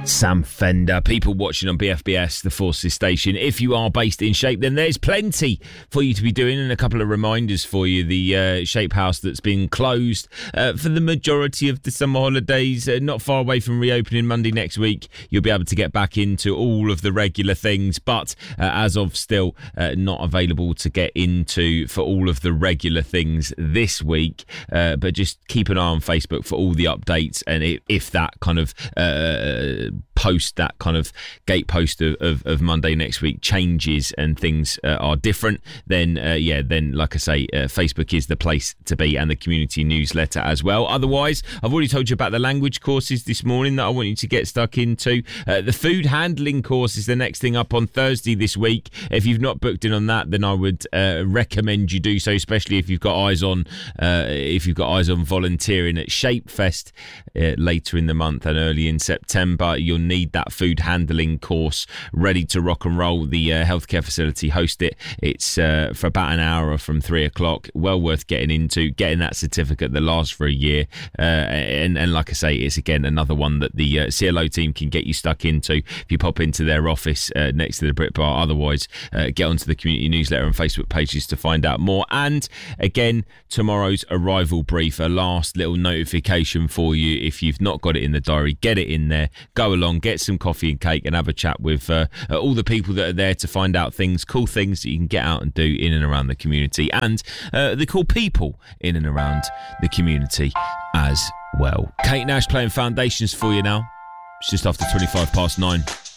Sam Fender, people watching on BFBS, the Forces station. If you are based in Shape, then there's plenty for you to be doing, and a couple of reminders for you. The Shape House that's been closed for the majority of the summer holidays, not far away from reopening Monday next week. You'll be able to get back into all of the regular things, but as of still not available to get into for all of the regular things this week. But just keep an eye on Facebook for all the updates, and if that kind of post, that kind of gate post of Monday next week changes and things are different, then like I say, Facebook is the place to be, and the community newsletter as well. Otherwise, I've already told you about the language courses this morning that I want you to get stuck into. The food handling course is the next thing up on Thursday this week. If you've not booked in on that, then I would recommend you do so, especially if you've got eyes on volunteering at Shapefest later in the month and early in September. You'll need that food handling course ready to rock and roll. The healthcare facility host it. It's for about an hour from 3 o'clock. Well worth getting into, getting that certificate that lasts for a year. And like I say, it's again another one that the CLO team can get you stuck into if you pop into their office next to the Brit Bar. Otherwise, get onto the community newsletter and Facebook pages to find out more. And again, tomorrow's arrival brief, a last little notification for you. If you've not got it in the diary, get it in there. Go along, get some coffee and cake, and have a chat with all the people that are there to find out things, cool things that you can get out and do in and around the community, and the cool people in and around the community as well. Kate Nash playing Foundations for you now. It's just after 9:25.